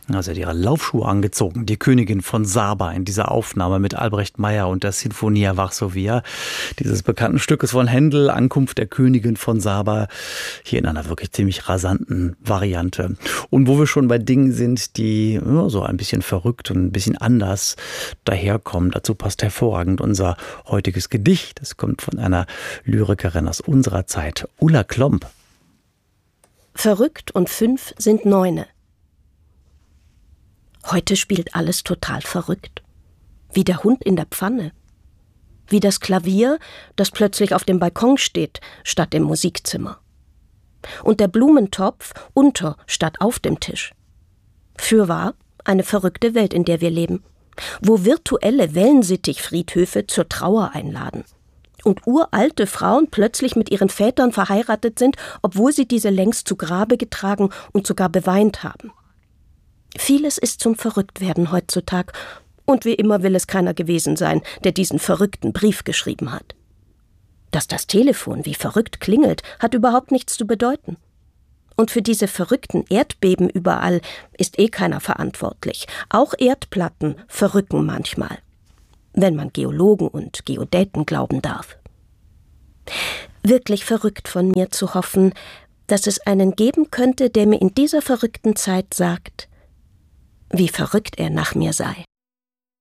Sie hat ihre Laufschuhe angezogen, die Königin von Saba, in dieser Aufnahme mit Albrecht Meyer und der Sinfonia Varsovia dieses bekannten Stückes von Händel, Ankunft der Königin von Saba, hier in einer wirklich ziemlich rasanten Variante. Und wo wir schon bei Dingen sind, die so ein bisschen verrückt und ein bisschen anders daherkommen, dazu passt hervorragend unser heutiges Gedicht. Das kommt von einer Lyrikerin aus unserer Zeit, Ulla Klomp. Verrückt und 5 sind 9. Heute spielt alles total verrückt. Wie der Hund in der Pfanne. Wie das Klavier, das plötzlich auf dem Balkon steht, statt im Musikzimmer. Und der Blumentopf unter statt auf dem Tisch. Fürwahr, eine verrückte Welt, in der wir leben. Wo virtuelle Wellensittichfriedhöfe zur Trauer einladen. Und uralte Frauen plötzlich mit ihren Vätern verheiratet sind, obwohl sie diese längst zu Grabe getragen und sogar beweint haben. Vieles ist zum Verrücktwerden heutzutage. Und wie immer will es keiner gewesen sein, der diesen verrückten Brief geschrieben hat. Dass das Telefon wie verrückt klingelt, hat überhaupt nichts zu bedeuten. Und für diese verrückten Erdbeben überall ist keiner verantwortlich. Auch Erdplatten verrücken manchmal. Wenn man Geologen und Geodäten glauben darf. Wirklich verrückt von mir zu hoffen, dass es einen geben könnte, der mir in dieser verrückten Zeit sagt, wie verrückt er nach mir sei.